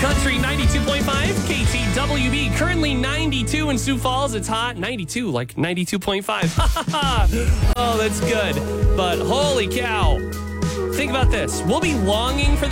Country 92.5, KTWB, currently 92 in Sioux Falls. It's hot, 92, like 92.5. Oh, that's good. But holy cow. Think about this. We'll be longing for the